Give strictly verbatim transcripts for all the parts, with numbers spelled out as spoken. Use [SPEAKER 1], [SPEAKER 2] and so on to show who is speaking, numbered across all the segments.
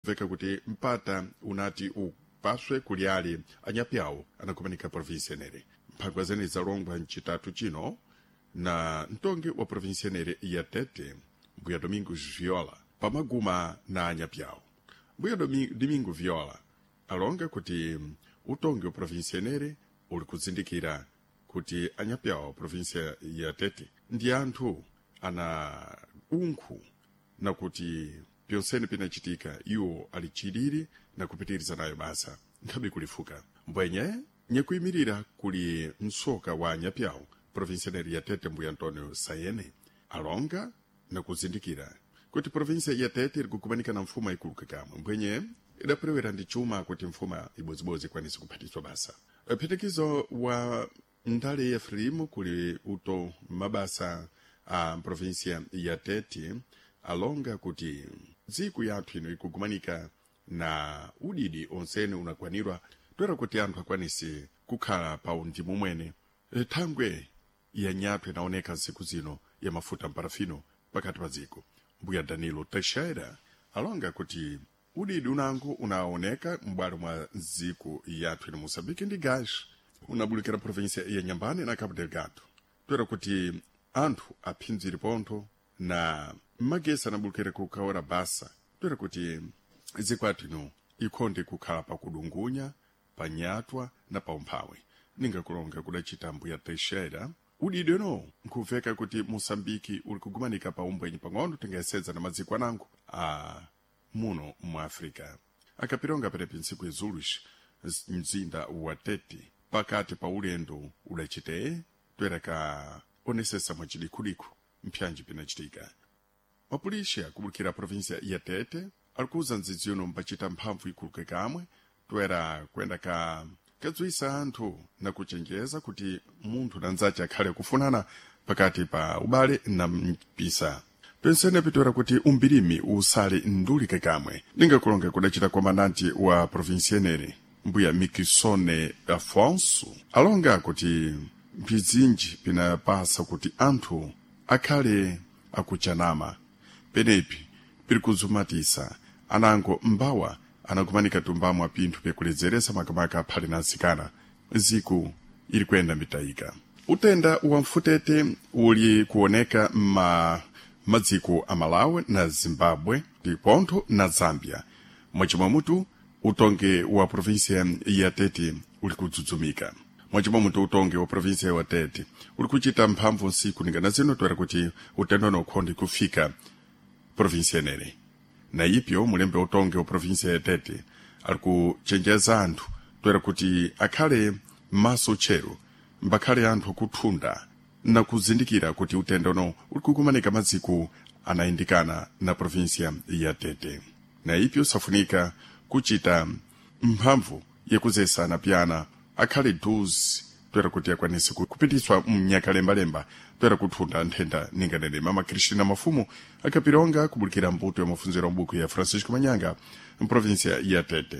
[SPEAKER 1] veka kuti mpata unati upaswe kuliali anyapyawo anakumanika provinsia nere mphangwa zene zalongwa mchitatu chino na mtonge wa provinsia nere ya Tete Mbuya Domingos Viola pamaguma na anyapyawo. Mbuya Domingos Viola alonga kuti utonge wa provinsia nere uli kuzindikira kuti anyapyawo provinsia ya Tete ndi anthu ana unkhu na kuti pyonsene pinachitika iwo alichiriri na kupitiriza nayo basa nkhabe kulifuka mbwenye nyekuyimirira kuli msoka wa anyapyawo provinsia nere ya Tete Mbuya Antonio Sayene alonga na kuzindikira kuti provinsia ya Tete iri kukumanika na mfuma ikuluka kamwe mbwenye idaperewera ndi chuma kuti mfuma ibozibozi kwanisi kuphatiswa basa. Phetekizo wa ndale ya Frelimo kuli uto mabasa a provinsia ya Tete alonga kuti dziko yathu ino ikugumanika na udidi onsene unakwanirwa toera kuti anthu akwanisi kukhala pa undimu mwene. E, thangwe ya nyathu inaoneka nsiku zino ya mafuta mparafino pakati pa dziko. Mbuya Danilo Teixeira alonga kuti udidi unango unaoneka m'bwalo mwa dziko yathu ino Moçambique ndi gás unabulikira provinsia ya Nyambane na Cabo Delgado toera kuti anthu aphinziri pontho na magesi anabulikira kukawora basa toera kuti dziko athu ino ikhonde kukhala pa kudungunya pa nyatwa na pa umphawi. Ninga kulonga kudachita Mbuya Teixeira udidi uno nkuveka kuti Moçambique uli kugumanika pa umbwenyi pang'ono tingayesedza na madziko anango a muno mu Afrika. Akapironga perepi ntsiku izuluxi mzinda wa Tete pakati pa ulendo udachite toera ka onesesa mwachidikudiku mpyanji pinachitika. Mapulishi akubulikira provinsia ya Tete alikuza ndzidzi uno mpachita mphamvu ikuluke kamwe toera kwenda ka kadzwisa anthu na kuchenjeza kuti munthu na nzace akhale kufunana pakati pa ubale na mpisa. Pensene pitoera kuti umbirimi usale ndulike kamwe. Ninga kulonga kudachita komandanti wa provinsia nere Mbuya Mikisone Afonso alonga kuti mpizinji pinapasa kuti anthu akhale akuchanama. Penepi piri kuzumatisa anango mbawa anakumanika tumbamo apinthu pekuledzeresa makamaka phali na nsikana ziku ili kwenda mitayika. Utenda wa mfutete uli kuoneka ma madziko a Malawi na Zimbabwe ndipontho na Zambia. Mwachimamutu utonge wa provinsia ya Tete uli kudzudzumika. Mwachimamutu utonge wa provinsia wa Tete uli kuchita mphamvu nsiku ningana zino toera kuti utenda na ukhonde kufika provinsia nere. Na ipyo mulembe utonge wa provinsia ya Tete ali kuchenjeza anthu toera kuti akhale maso chero mbakhale anthu kuthunda na kuzindikira kuti utenda uno uli kukumanika madziko anayindikana na provinsia ya Tete. Na ipyo safunika kuchita mphamvu yakuzesa na pyana akhale duzi toera kuti akwanisi kupitiswa mnyaka lemba-lemba toera kuthunda nthenda ninganene. Mama Cristina Mafumu akapironga kubulikira mbuto ya mafunziro mbuku ya Francisco Manyanga mprovinsia ya Tete.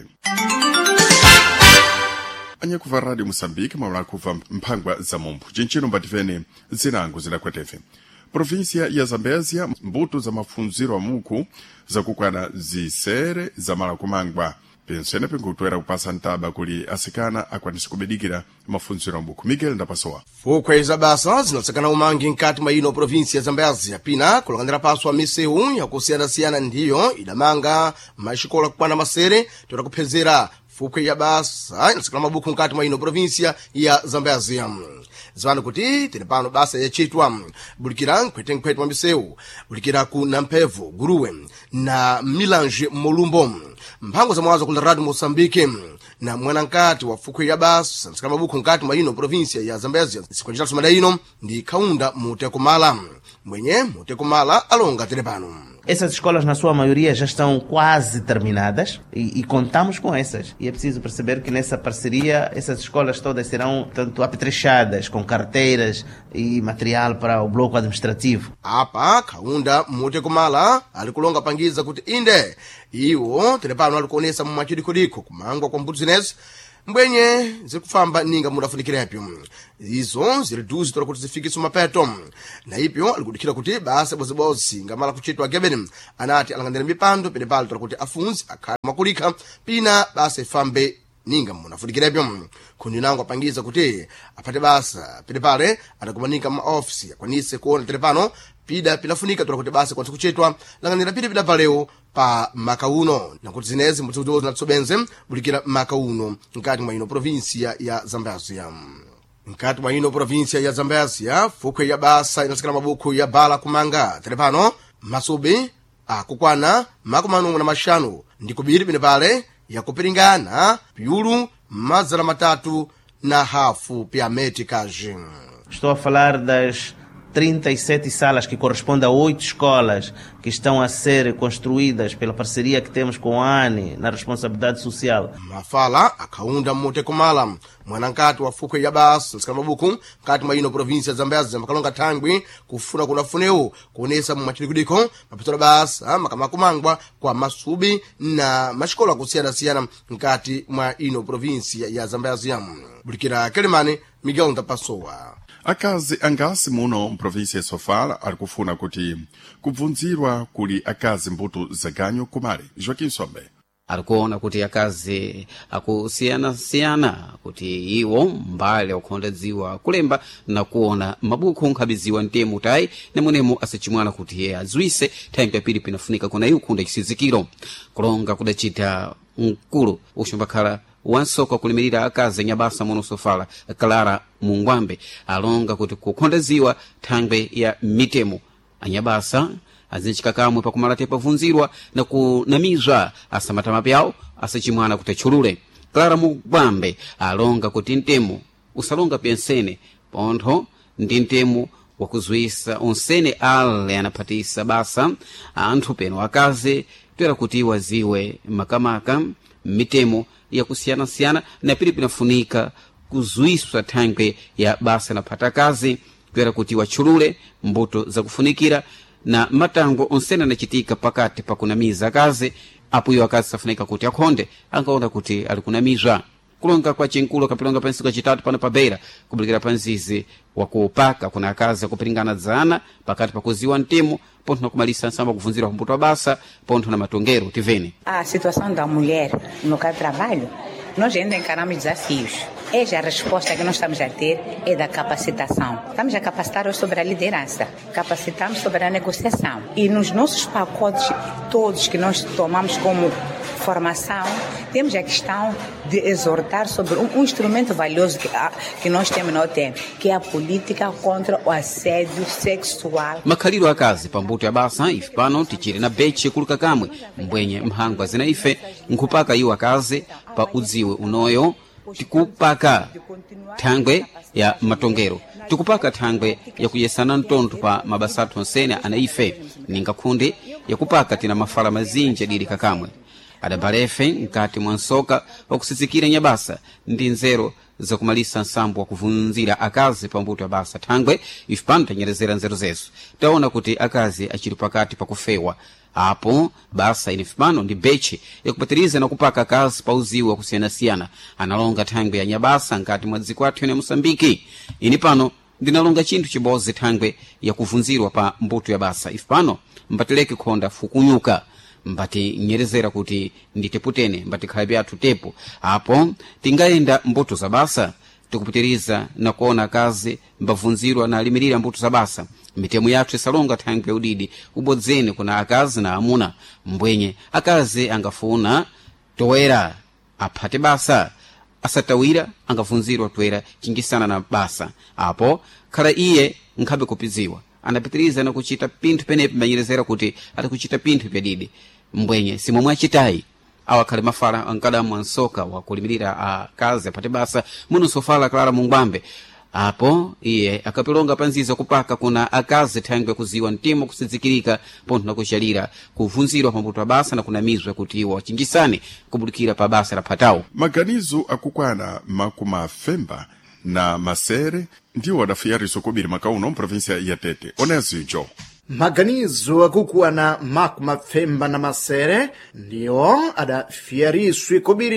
[SPEAKER 1] Anyakuva Radio Moçambique maula kuva mphangwa za mombo chinchino mbativene zinango zidakwetefe. Provinsia ya Zambezia mbuto za mafunziro wa muku za kukwana zisere za mala kumangwa. Pensene pengutuera kupasa ntaba kuli asikana akwanisi kubedikira mafunziro mbuku. Miguel Ndapasoa.
[SPEAKER 2] Fukwe za basa zinatsakana umangi nkati maino provinsia ya Zambezia pina kulangandira paswa misehu ya kusiyana-siyana ndiyo idamanga mashikola kupana masere toera kuphezera. Fukwe ya basa inatsakana mabuku nkati maino provinsia ya Zambezia. Zvanu kuti tine pano basa yachitwa bulikira nkwete nkwete mamisewu bulikira ku Nampevo Guruwe na Milange Molumbo mphango za mwazo kula Radio Moçambique na mwanankati wa fukwe ya basa inatsakana mabuku nkati maino provinsia ya Zambezia sikonjera sumada ino ndi Kaunda Mutekumala mwenye Mutekumala alonga tine pano.
[SPEAKER 3] Essas escolas, na sua maioria, já estão quase terminadas e, e contamos com essas. E é preciso perceber que nessa parceria, essas escolas todas serão tanto apetrechadas com carteiras e material para o bloco administrativo.
[SPEAKER 2] Apa, Kaunda Mutekumala, alikulonga pangiza kuti inde, iwo, telepano alikuonesa mumachidiko-diko, kumangwa kwa mbuto zinezi, mbwenye zikufamba ninga mudafunikirepyo izo ziriduzi tola kuti zifikise mapeto na ipyo alikudikira kuti basa bozebozi ngamala kuchitwa gebeni anati alangandira mipando pene pali tola kuti afunzi akhale makulika pina basa ifambe ninga munafunikirepyo kundi nango apangiza kuti apate basa pene pale adakumanika maofisi akwanise kuona telepano pida pinafunika tola kuti basa kwanza kuchitwa langandira pida pida paleo pa makauno na kuti zinezi mutsukuzo zinatsobenze bulikira makauno nkati mwa ino provinsia ya Zambezia. Nkati mwa ino provinsia ya Zambezia fukwe ya basa inasikana mabuku ya bala kumanga telepano masubi akukwana makumanu na mashanu ndikubiri pene pale ya kupiringana piulu mazala matatu na hafu pia meticage.
[SPEAKER 3] Estou a falar das trinta e sete salas que correspondem a oito escolas que estão a ser construídas pela parceria que temos com a ANE na responsabilidade social.
[SPEAKER 2] Mafala akaunda mote kumala mwanankati wa fukwe ya basa nsikana mabuku mkati mwa ino provinsia ya Zambezia makalonga tangwi kufuna kuna funeo kuonesa mumachirikudiko mapitola basa makamakumangwa kwa masubi na mashikola kusiyana siyana mkati mwa ino provinsia ya Zambezia. Bulikira Kelimani Miguel Ndapasowa.
[SPEAKER 1] Akazi angasi muno mprovinsia ya Sofala alikufuna kuti kubvunzirwa kuli akazi mbuto zaganyo kumali. Joaquim Sombe
[SPEAKER 4] alikuona kuti akazi akusiyana-siyana kuti iwo mbali akukhondedziwa kulemba na kuona mabuku nkhabiziwa ntemu tayi nemunemu asachimwana kuti ye azwise tayi mpapiri pinafunika kuna iwo kunda chisizikiro kulonga kudachita mkulu ushambakhala wansoka kulimirira akazi nyabasa muno Sofala Clara Mungwambe alonga kuti kukhondedziwa thangwe ya mitemu anyabasa azinchikakamwe pakumalate pavunzirwa na kunamizwa asamata mapyawo asachimwana kutechulule. Clara Mungwambe alonga kuti ntemu usalonga pensene pontho ndi ntemu wakuzwisa onsene ale anapatisa basa anthu peno akazi twera kuti waziwe makamaka mitemo ya kusiyana-siyana na pili pinafunika kuzwiswa thangwe ya basa na pata kazi twera kuti wachulule mbuto za kufunikira na matango onsene anachitika pakati pakunamiza kazi apo iyo akazi safunika kuti akhonde angaona kuti alikunamizwa kulonga kwa chinkulo kapilonga pansi kwa chitatu pano pabeira kubulikira panzizi wakupaka kuna akazi akupiringana zana pakati pakuziwa ntemo ponto na kumalisa nsamba kuvunzira mbuto wa basa ponto na matongero tivene.
[SPEAKER 5] A situação da mulher no mercado de trabalho, nós ainda encaramos desafios. Essa a resposta que nós estamos a ter é da capacitação. Estamos a capacitar sobre a liderança, capacitamos sobre a negociação. E nos nossos pacotes todos que nós tomamos como formação, temos a questão de exortar sobre um, um instrumento valioso que, a, que nós temos no tempo, que é a política contra o assédio sexual.
[SPEAKER 4] Makhaliro akazi pambuto ya basa ife pano tichiri na bechi kuluka kamwe mbwenye mhangwa zina ife nkupaka iwo akazi pa udziwe unoyo tikupaka thangwe ya matongero tikupaka thangwe ya kuyesana ntonto pa mabasatu onsene anaife ninga kundi ya kupaka tina mafala mazinja diri kakamwe adabalefe nkati mwansoka wakusizikira nyabasa ndi nzero za kumalisa nsambo wa kuvunzira akazi pambuto ya basa thangwe ife pano tanyerezera nzero zesu taona kuti akazi achiri pakati pakufewa apo basa inifimano ndi bechi ya kupatiriza na kupaka akazi pa uziwa kusiyana-siyana analonga thangwe ya nyabasa nkati mwa dziko athu ya Mosambiki ini pano ndinalonga chinthu chibozi thangwe ya kuvunzirwa pa mbuto ya basa ife pano mbatileke khonda fukunyuka mbati nyerezera kuti nditeputene mbati khala byathu tepo apo tingayenda mbuto za basa tikupitiriza na kuona akazi mbavunzirwa na alimirira mbuto za basa mitemu yathu isalonga thangwe ya udidi ubodzeni kuna akazi na amuna mbwenye akazi angafuna toera aphate basa asatawira angavunzirwa toera chingisana na basa apo khala iye nkhabe kupiziwa anapitiriza na kuchita pinthu penepi mbanyerezera kuti atakuchita pinthu pyadidi mbwenye simomwe achitayi awa khale mafala ankadamu ansoka wakulimirira akazi aphate basa muno Sofala Clara Mungwambe apo iye akapilonga panziza kupaka kuna akazi thangwe kuziwa ntimo kusizikirika ponto na kuchalira kuvunzirwa pambuto basa na kunamizwa kuti iwo wachingisane kubulikira pa basa la phatawo.
[SPEAKER 1] Maganizo akukwana makuma femba na masere ndiwo adafiyariso kubiri makauno provinsia ya Tete. Onezi jo
[SPEAKER 6] maganizo akukwana makuma femba na masere ndiwo adafiyariswi kubiri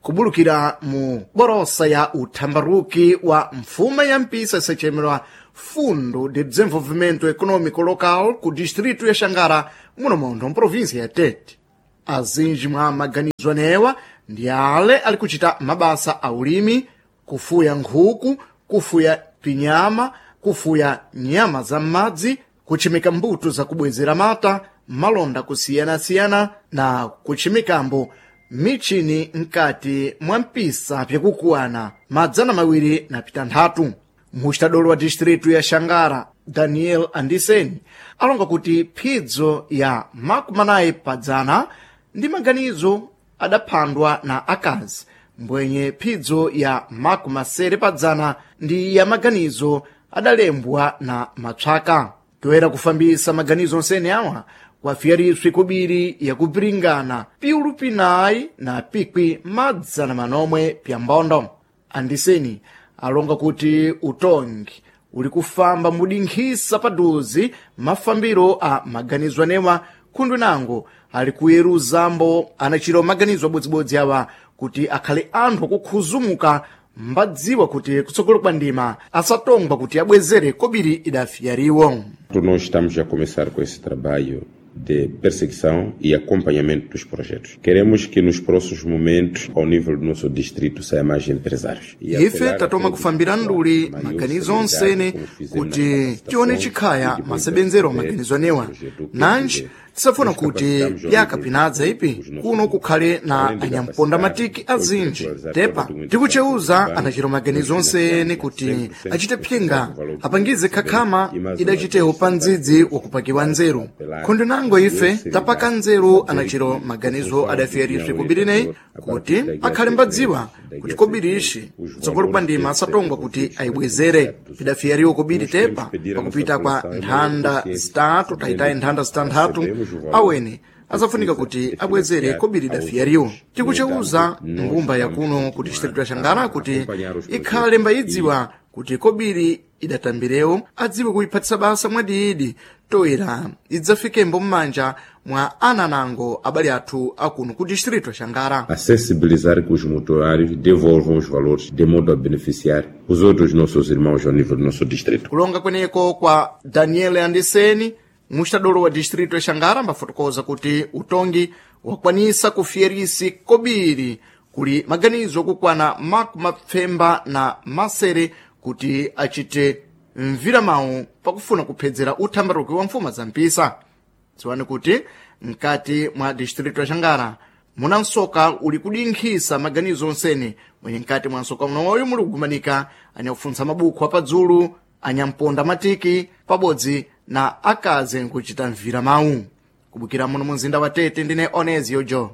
[SPEAKER 6] kubulukira mu borosa ya uthambaruki wa mfuma ya mpisa isachemera Fundo de Desenvolvimento Econômico Local ku distrito ya Xangara muno mondo mprovinsia ya Tete. Azinji mwa maganizo anewa ndi ale ali kuchita mabasa a ulimi, kufuya nkhuku, kufuya pinyama, kufuya nyama za m'madzi, kuchimika mbuto za kubwezera mata, malonda kusiyana-siyana na kuchimikambo michini nkati mwa mpisa pyakukuwana madzana mawiri na pitanthatu. Muxitadolo wa distritu ya Xangara, Daniel Andiseni, alonga kuti phidzo ya makumanayi padzana ndi maganizo adaphandwa na akazi, mbwenye phidzo ya makumasere padzana ndi ya maganizo adalembwa na mapsaka. Toera kufambisa maganizo nsene awa kwafiyariswi kubiri ya kupiringana piulu pinayi na pikwi madzana manomwe pya mbondo. Andiseni alonga kuti utongi uli kufamba mudinkhisa paduzi mafambiro a maganizo anewa khundu nango ali kuyeruzambo anachira maganizo abodzibodzi awa kuti akhale anthu akukhuzumuka mbadziwa kuti kutsogolo kwa ndima asatongwa kuti abwezere kobiri idafiyariwo.
[SPEAKER 7] Nós estamos a começar com esse trabalho de perseguição e acompanhamento dos projetos. Queremos que nos próximos momentos, ao nível do nosso distrito, saia mais empresários.
[SPEAKER 6] Ife tatoma kufambira nduli maganizo onsene kuti tione chikhaya masebenzero maganizo anewa. Nanji tisafuna kuti yakapinadza ipi kuno kukhale na anyamponda matiki azinji. Tepa tikucheuza anachira maganizo onsene kuti achite phinga apangize khakhama idachiteho pa ndzidzi wakupakiwa nzeru. Khundu nango ife tapaka nzeru anachiro maganizo adafiyariswi kubirineyi kuti akhale mbadziwa kuti kobirishi tsogolo kwa ndima asatongwa kuti ayibwezere idafiyariwo kobiri tepa pakupita kwa nthanda zitatu taitayi nthanda zitanthatu awene azafunika kuti abwezere kobiri idafiyariwo. Tikucheuza mbumba yakuno kuti distritu ya Xangara kuti ikhale mbayidziwa kuti kobiri idatambirewo adziwe kuyiphatisa basa mwadidi toera idzafikembo mmanja mwa ananango abali athu akuno ku distrito ya Xangara.
[SPEAKER 7] A sensibilizar que os motorários devolvam os valores de modo a beneficiar os outros nossos irmãos ao nível do nosso distrito.
[SPEAKER 6] Kulonga kweneko kwa Daniel Andiseni, muxitadolo wa distrito ya Xangara, mbafotokoza kuti utongi wakwanisa kufiyerisi kobiri kuli maganizo kukwana makumapfemba na masere kuti achite mviramawu pakufuna kuphedzera uthambaruki wa mfuma za mpisa. Dziwani kuti mkati mwa distrito ya Xangara muna msoka uli kudinkhisa maganizo onsene, mwenye mkati mwa msoka unowoyu muli kugumanika anyakufunsa mabuku apadzulu, anyamponda matiki pabodzi na akazi nkuchita mviramawu. Kubukira muno mumzinda wa Tete ndine Onezio Jo.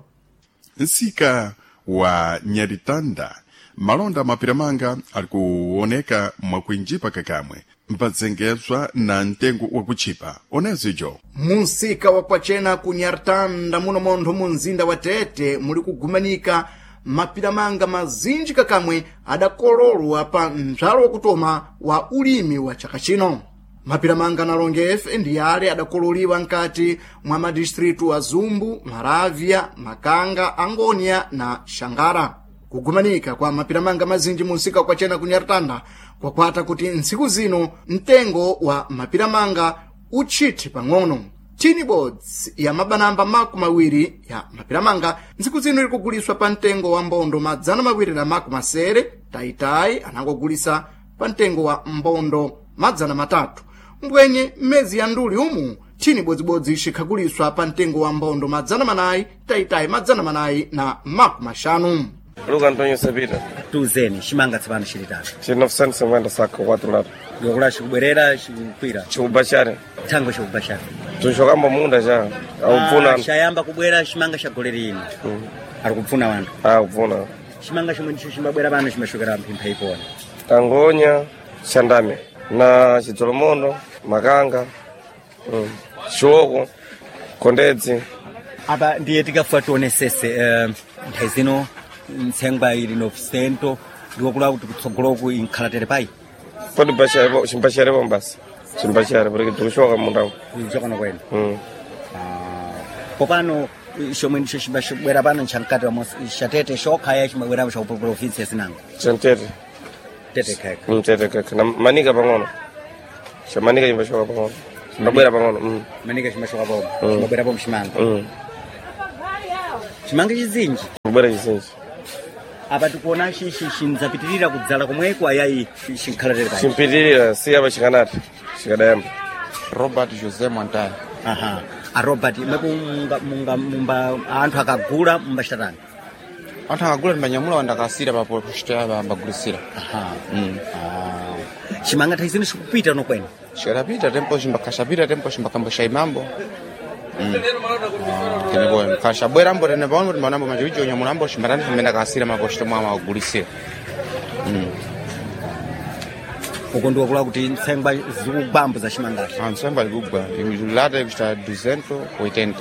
[SPEAKER 1] Nsika wa Nyaritanda malonda mapiramanga ali kuoneka mwakuinjipa kakamwe mpadzengezwa na ntengo wakuchipa. Onezio Jo.
[SPEAKER 6] Munsika wa Kwachena ku Nyaritanda muno mondo mumzinda wa Tete muli kugumanika mapiramanga mazinji kakamwe adakololwa pa mzalo wakutoma wa ulimi wa chaka chino. Mapiramanga na Longefe ndi yale adakololiwa nkati mwa madistritu wa Zumbu, Maravya, Makanga, Angonia na Xangara. Kugumanika kwa mapiramanga mazinji munsika kwa Chena kunyaritanda kwa kwata kuti nsiku zino mtengo wa mapiramanga uchiti pang'ono. Tini boards ya mabanamba maku mawiri ya mapiramanga nsiku zino ili kuguliswa pa ntengo wa mbondo madzana mawiri na maku masere, taitai anangogulisa pa ntengo wa mbondo madzana matatu. Mbwenye mezi ya nduli umu tini bodzibodzi ishikhaguliswa pa ntengo wa mbondo madzana manayi, taitai madzana manayi na maku mashanu.
[SPEAKER 8] Luga Antonio Sabina.
[SPEAKER 9] Tuzeni, shimanga tsibana shilitatu.
[SPEAKER 8] Chino fusani semwenda saka watu latu.
[SPEAKER 9] Yokula shikuberera, shikukwira.
[SPEAKER 8] Shikubashare.
[SPEAKER 9] Tango shikubashare.
[SPEAKER 8] Tushokamba munda ja. Aupuna.
[SPEAKER 9] Ah, shayamba kubwera shimanga shagolerini. Mm. Alikupfuna wanu.
[SPEAKER 8] Ah, upfuna.
[SPEAKER 9] Shimanga shimundisho shimbabwera banu shimashokera mpimpa ipona.
[SPEAKER 8] Angonia, Shandame. Na Chitolomondo, Makanga. Mm. Shoko, Kondedzi.
[SPEAKER 9] Aba ndiye tikafuatuone sese uh, nthaizino nsengba ili no sento ndikokula kuti kutsogoloku inkhalatire pai.
[SPEAKER 8] Podi bashare shimbashare bombasi. Shimbashare porque tukushoka mundawo.
[SPEAKER 9] Kuchoka na kwenu.
[SPEAKER 8] Mm.
[SPEAKER 9] Ah, popano shomwe ndicho chibashibwera pano nchankati wa chatete shokhaya chimabwera cha province zinango
[SPEAKER 8] chantete
[SPEAKER 9] tete kaka
[SPEAKER 8] mtete kaka na manika pang'ono chamanika chimbashoka pang'ono mabwera pang'ono mm.
[SPEAKER 9] manika chimbashoka pang'ono chimabwera pa mshimanga
[SPEAKER 8] mm.
[SPEAKER 9] chimanga chizinji
[SPEAKER 8] mabwera chizinji
[SPEAKER 9] apa tikuona chinzapitirira kudzala komweko ayayi chinkhalateri pa
[SPEAKER 8] chimpitirira si apa chikanati chikadayamba
[SPEAKER 10] Robert José Montaya.
[SPEAKER 9] aha a Robert mekunga munga mumba anthu akagula mbashatani
[SPEAKER 10] Anthu akagula mbanyamula wandakasira pa posta ba bagulisira.
[SPEAKER 9] aha mm. ah chimanga taizini sikupita nokwena
[SPEAKER 10] Shirapita tempo chimbakashapita tempo chimbakambosha imambo. Mm. Ah, kenebo kashabwera mbo tene bambo manambo majijo nyamulambo chimbarani kumenda kasira maposta mwa magulisira. Mm.
[SPEAKER 9] uko ndiwo kula kuti ntsengwa zikubambo za chimangachi
[SPEAKER 10] Ansemba ligugba, imulada kusta duzentos e oitenta.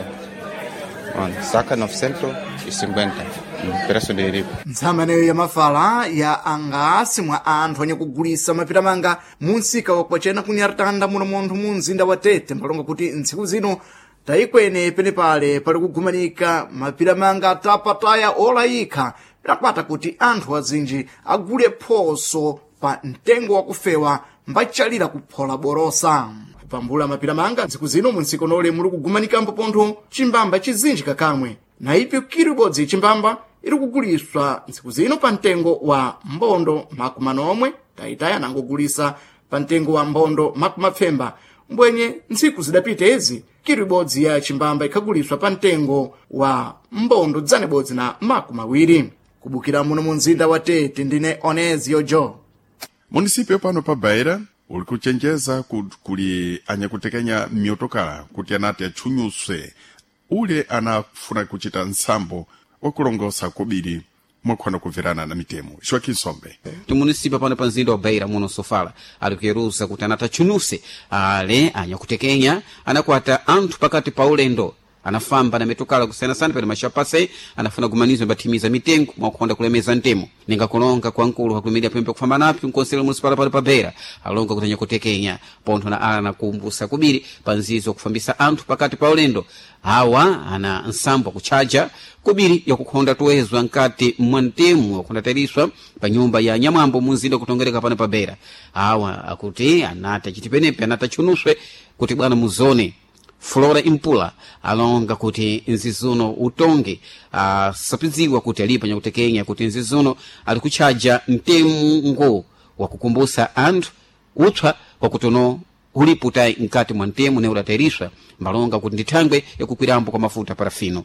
[SPEAKER 10] Mano, saka novecentos e cinquenta. Preço de riba.
[SPEAKER 6] ntsamaneyo ya mafala ya angasi mwa anthu anyakugulisa mapitamanga munsika wakwachena kunyartanda muno munthu mu mzinda wa Tete mbalonga kuti ntsiku zino tayikwene penepale pali kugumanika mapitamanga tapataya olayikha pitakwata kuti anthu azinji agule phoso pa mtengo wakufewa mbachalira kuphola borosa kupambula mapitamanga ntsiku zino munsiko nole muli kugumanika pontho chimbamba chizinji kakamwe na ipyo kilo ibodzi chimbamba iri kuguliswa ntsiku zino pa mtengo wa mbondo makumi anomwe tayitaya nangogulisa pa mtengo wa mbondo makumi apfemba mbwenye ntsiku zidapita ezi kilo ibodzi ya chimbamba ikhaguliswa pa mtengo wa mbondo dzane bodzi na makumi awiri kubukira muno mu mzinda wa Tete ndine Onezio Jo.
[SPEAKER 1] munisipyo pano pa Beira uli kuchenjeza kuli anyakutekenya miotokala kuti anati atchunyuswe ule anafuna kuchita nsambo wakulongosa kobiri mwakhwana kuverana na mitemo Joaquim Sombe
[SPEAKER 4] timunisipa pano pa mzinda wa Beira muno sofala ali kuyeruza kuti anatachunuse ale anyakutekenya anakwata anthu pakati pa ulendo anafamba na mitokala kusiyana-sana pene machapase anafuna kumanizwa mbathimiza mitengo mwakuhonda kulemeza ntemo ninga kulonga kwa nkulu hakulumidya pembe kufamba napi mkonselo municipal pano pa Beira alonga kuti anyakutekenya pontho na ala nakumbusa kubiri panzizo kufambisa anthu pakati pa ulendo hawa ana nsambo kuchaja kubiri yakukhonda tuwezwa nkati mwa ntemu wakundateriswa pa nyumba ya nyamwambo munzinda kutongereka pano pa Beira hawa akuti anata chitipenepe anatachunuswe kuti bwana muzone Flora Impula alonga kuti nzizuno utonge asapiziwa kuti alipa nyakutekenya kuti nzizuno alikuchaja mtengo wakukumbusa anthu utswa wakutono uliputai nkati mwa ntemu ne udateriswa malonga kuti ndithangwe yakukwirambo kwa mafuta parafino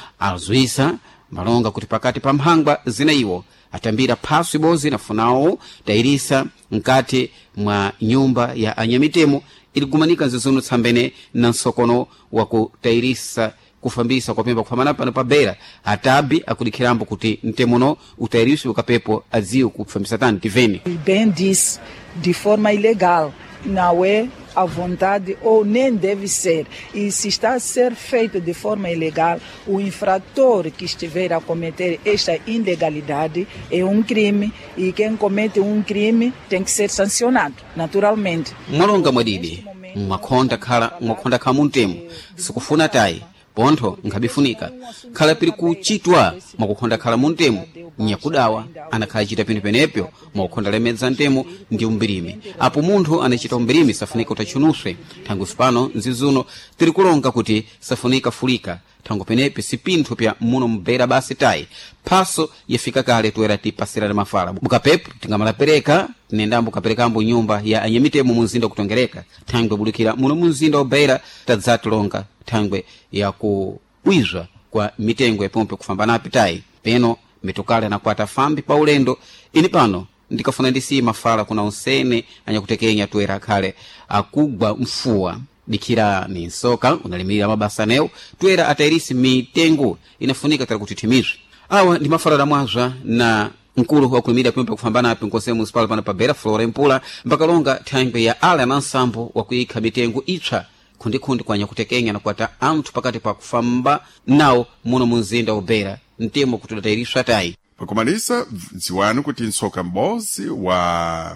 [SPEAKER 4] azwisa malonga kuti pakati pa mphangwa zina iwo atambira phaso ibozi nafunawo tairisa nkati mwa nyumba ya anyamitemo iligumanika nzizuno tsambene na nsokono wakutairisa kufambisa kwa pemba kufamana pano pa Beira atabi akulikhirambo kuti ntemuno utairiswe ukapepo aziu kufambisa tani tivene
[SPEAKER 11] bem disse de forma ilegal não é à vontade ou nem deve ser. E se está a ser feito de forma ilegal, o infrator que estiver a cometer esta ilegalidade é um crime e quem comete um crime tem que ser sancionado, naturalmente.
[SPEAKER 4] Mwalonga mwadidi, mwakonda khala mwakonda khala muntemu, sikufuna tayi. Pontho nkhabifunika khala pili kuchitwa mwakukhonda khala muntemu nyakudawa anakhala chita pinthu penepyo mwakukhonda lemedza ntemu ndi umbirimi apo munthu anachita umbirimi safunika utachunuswe thangu sipano nzizuno tiri kulonga kuti safunika fulika thangu penepe si pinthu pya muno mbera basi tayi phaso yafika kale tuwera tipasirana mafala bukapepo tingamalapereka tinendambo kaperekambo nyumba ya anyamitemo munzinda kutongereka thangwe bulikira muno munzinda obeira tadzatilonga thangwe ya kuwizwa kwa mitengo yapompe kufamba napi tayi peno mitokale anakwata fambi pa ulendo ini pano ndikafuna ndisi mafala kuna usene anyakutekenya tuwera kale akugwa mfuwa dikira ni nsoka unalimirira mabasa neo tuwera atairisi mitengo inafunika tara kutitimizwi awa ndi mafala da mwazwa na nkulu wa kulimira pimpe kufamba napi nkose municipal pana pa Beira Flora Impula mpaka longa thangwe ya ala na nsambo wa kuikha mitengo itsha kundi-kundi kwa nyakutekenya na kuata anthu pakati pa kufamba nao muno munzinda wa Beira ntemo kutudatairishwa tayi
[SPEAKER 1] pakumalisa ziwanu kuti nsoka mbozi wa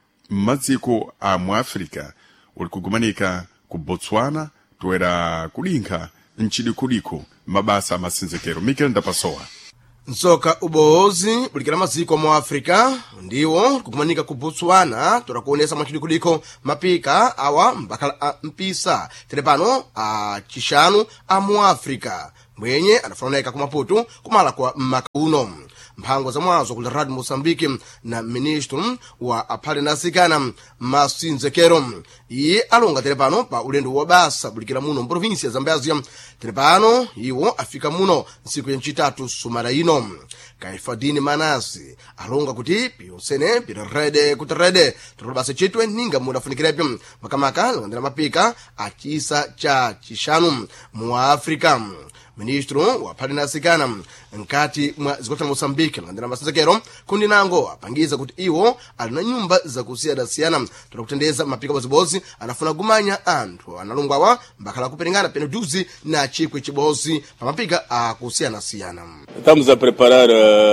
[SPEAKER 1] maziko a muafrika uli kugumanika ku Botswana tuwera kulinkha nchidikuliko mabasa amasinzekero. Mikel Ndapasowa.
[SPEAKER 2] Nsoka ubozi bulikira maziko mu Afrika ndiwo kukumanika ku Botswana turakuonesa mwachilikuliko mapika awa mbakala a mpisa telepano a chishanu a mu Afrika mwenye anafanoneka ku Maputo kumala kwa makauno mpango za mwazo kula Radio Mozambique na ministro wa apale nasikana masinzekero iye alonga telepano pa ulendo wa basa bulikira muno provinsi ya Zambezia telepano iwo afika muno nsiku ya nchitatu sumara ino Kaifadini Manasi alonga kuti piosene pirerede kuterede turabasa chitwe ninga muda funikirepi makamaka ngandira mapika achisa cha chishanu mu Afrika. Ministro wa pali nasikana nkati mwa zikota Mozambique ngandira masinzekero kundi nango apangiza kuti iwo alina nyumba za kusiyana siyana tunakutendeza mapika bozibozi anafuna gumanya anthu analungwawa mbakala kuperengana peno juzi na chikwe chibozi pa mapika a kusiyana siyana.
[SPEAKER 12] Estamos a preparar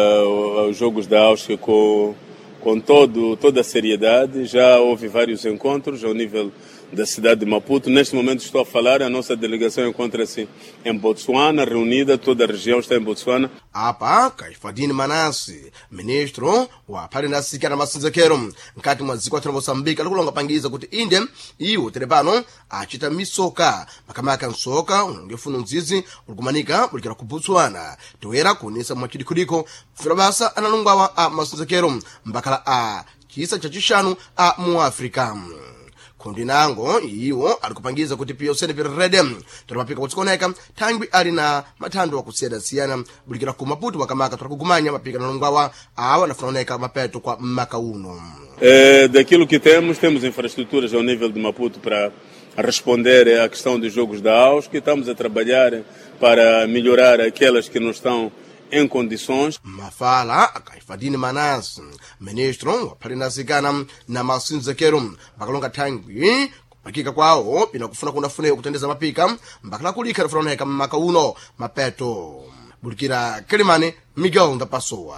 [SPEAKER 12] uh, os Jogos da Áustria com, com todo, toda a seriedade. Já houve vários encontros ao nível da cidade de Maputo. Neste momento estou a falar, a nossa delegação encontra-se em Botswana, reunida, toda a região está em Botswana.
[SPEAKER 2] Apa, Kaifadini Manasi, ministro wa pali nasikana masinzekero nkati mwa zikwata Mozambique alikulonga pangiza kuti inde iwo telepano achita misoka makamaka nsoka ungefuna nzizi ulikumanika bulikira ku Botswana toera kuonesa mwachidikuliko kufuna basa analungwawa a masinzekero mbakala a chisa cha chishanu a mu Afrika. Kundi nango iwo alikupangiza kuti piosene pirerede turapika kutsikoneka thangwi ali na mathando akusiyana siyana bulikira ku Maputo makamaka turakugumanya mapika nalungwawa awa nafunaoneka mapeto kwa makauno.
[SPEAKER 12] É, daquilo que temos, temos infraestruturas ao nível de Maputo para responder à questão dos Jogos da Áustria. Estamos a trabalhar para melhorar aquelas que não estão em condições.
[SPEAKER 2] Mafala Kaifadini Manasi, ministro wa pali nasikana na masinzekero bakalonga thangwi kupakika kwawo pina kufuna kunafuneyo kutendeza mapika mbakala kulika nafunaoneka makauno mapeto bulikira Kelimani Miguel Ndapasowa.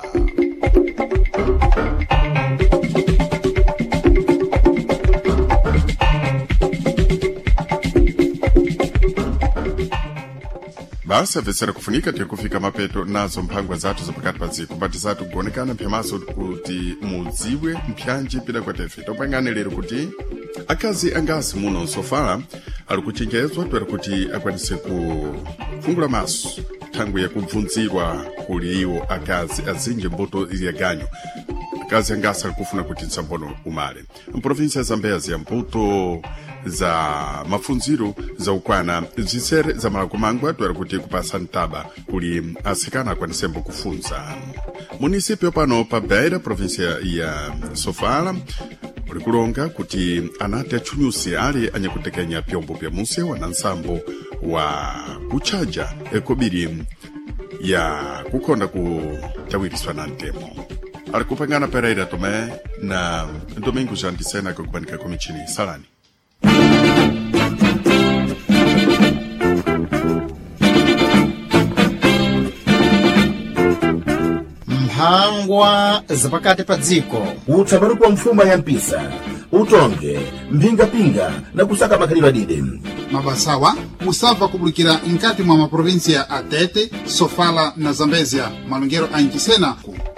[SPEAKER 1] Basa vesera kufunika tiri kufika mapeto nazo mphangwa zatu zapakati pa dziko mbati zatu kuonekana mpyamaso kuti mudziwe mpyanji pida kwa tefe topangane lero kuti akazi angasi muno nsofala ali kuchenjezwa twera kuti akwanise kufungula maso thangwi ya kubvunzirwa kuli iwo akazi azinje mboto ya ganyo. Akazi angasi ali kufuna kuti nsambono umale mprovinsi ya Zambezia mbuto za mafunziro za ukwana zisere za malakumangwa twera kuti kupasa ntaba kuli asikana kwanisembo kufunza. Munisipio pano pa Beira provinsi ya Sofala ulikulonga kuti anati achunyusi ali anyakutekenya pyombo pya muse wana nsambo wa kuchaja ekobiri ya kukonda kuchawiriswa na ntemo. Alikupangana Pereira Tome na Domingo Jantisena kukubanika komichini Salani.
[SPEAKER 13] Mphangwa zapakati pa dziko
[SPEAKER 14] utsabaru kwa mfuma ya mpisa utonge mpinga-pinga na kusaka makaliro adide
[SPEAKER 15] mabasawa musava kubulikira nkati mwa maprovinsia a Tete, Sofala na Zambezia malungero a Ncisena.